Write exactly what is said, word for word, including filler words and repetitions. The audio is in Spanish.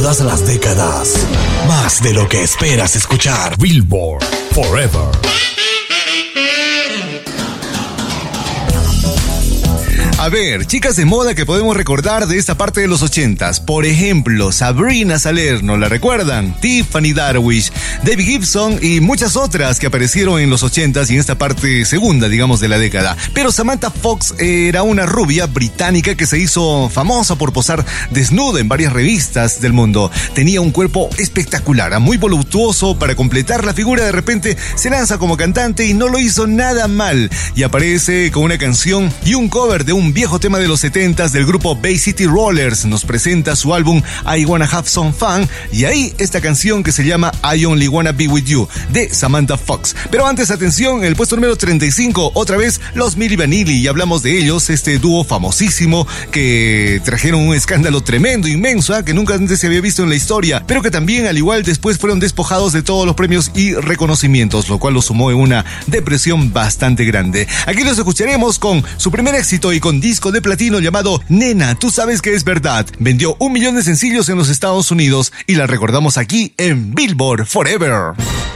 todas las décadas. Más de lo que esperas escuchar. Billboard Forever. A ver, chicas de moda que podemos recordar de esta parte de los ochentas. Por ejemplo, Sabrina Salerno, ¿la recuerdan? Tiffany Darwish, Debbie Gibson y muchas otras que aparecieron en los ochentas y en esta parte segunda, digamos, de la década. Pero Samantha Fox era una rubia británica que se hizo famosa por posar desnuda en varias revistas del mundo. Tenía un cuerpo espectacular, muy voluptuoso. Para completar la figura, de repente se lanza como cantante y no lo hizo nada mal. Y aparece con una canción y un cover de un viejo tema de los setentas del grupo Bay City Rollers. Nos presenta su álbum I Wanna Have Some Fun y ahí esta canción que se llama I Only Wanna Be With You de Samantha Fox. Pero antes, atención, en el puesto número treinta y cinco, otra vez los Milli Vanilli, y hablamos de ellos, este dúo famosísimo que trajeron un escándalo tremendo, inmenso, ¿eh? que nunca antes se había visto en la historia, pero que también al igual después fueron despojados de todos los premios y reconocimientos, lo cual los sumó en una depresión bastante grande. Aquí los escucharemos con su primer éxito y con disco de platino llamado Nena, tú sabes que es verdad. Vendió un millón de sencillos en los Estados Unidos y la recordamos aquí en Billboard Forever.